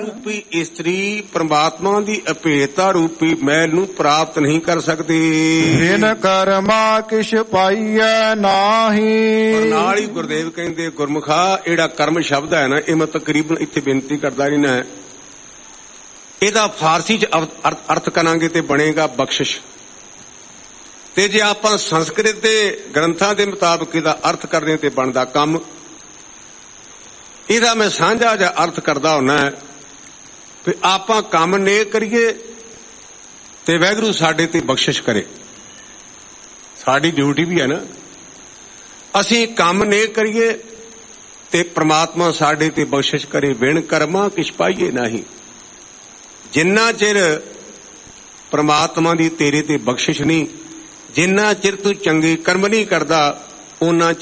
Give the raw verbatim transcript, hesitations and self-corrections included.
ਰੂਪੀ ਇਸਤਰੀ ਪ੍ਰਮਾਤਮਾ ਦੀ ਅਭੇਤਾ ਰੂਪੀ ਮੈਲ ਨੂੰ ਪ੍ਰਾਪਤ ਨਹੀਂ ਕਰ ਸਕਦੀ। ਬਿਨ ਕਰਮਾ ਕਿਛ ਪਾਈਐ ਨਾਹੀ। ਪਰ ਨਾਲ ਹੀ ਗੁਰਦੇਵ ਕਹਿੰਦੇ ਗੁਰਮੁਖਾ ਜਿਹੜਾ ਕਰਮ ਸ਼ਬਦ ਹੈ ਨਾ, ਇਹ ਮੈਂ ਤਕਰੀਬਨ ਇੱਥੇ ਬੇਨਤੀ ਕਰਦਾ ਨਹੀਂ ਨਾ, ਇਹਦਾ ਫਾਰਸੀ ਚ ਅਰਥ ਕਰਾਂਗੇ ਤੇ ਬਣੇਗਾ ਬਖਸ਼ਿਸ਼, ਤੇ ਜੇ ਆਪਾਂ ਸੰਸਕ੍ਰਿਤ ਦੇ ਗ੍ਰੰਥਾਂ ਦੇ ਮੁਤਾਬਕ ਇਹਦਾ ਅਰਥ ਕਰਦੇ ਤੇ ਬਣਦਾ ਕੰਮ। ਇਹਦਾ ਮੈਂ ਸਾਂਝਾ ਜਿਹਾ ਅਰਥ ਕਰਦਾ ਹੁੰਨਾ ਵੀ ਆਪਾਂ ਕੰਮ ਨੇਕ ਕਰੀਏ ਤੇ ਵਾਹਿਗੁਰੂ ਸਾਡੇ ਤੇ ਬਖਸ਼ਿਸ਼ ਕਰੇ। ਸਾਡੀ ਡਿਊਟੀ ਵੀ ਹੈ ਨਾ, ਅਸੀਂ ਕੰਮ ਨੇਕ ਕਰੀਏ ਤੇ ਪ੍ਰਮਾਤਮਾ ਸਾਡੇ ਤੇ ਬਖਸ਼ਿਸ਼ ਕਰੇ। ਬਿਨ ਕਰਮਾਂ ਕਿਛ ਪਾਈਏ ਨਹੀਂ। ਜਿੰਨਾ ਚਿਰ ਪ੍ਰਮਾਤਮਾ ਦੀ ਤੇਰੇ ਤੇ ਬਖਸ਼ਿਸ਼ ਨਹੀਂ, ਜਿੰਨਾ ਚਿਰ ਤੂੰ ਚੰਗੇ ਕਰਮ ਨਹੀਂ ਕਰਦਾ, ਉਹਨਾਂ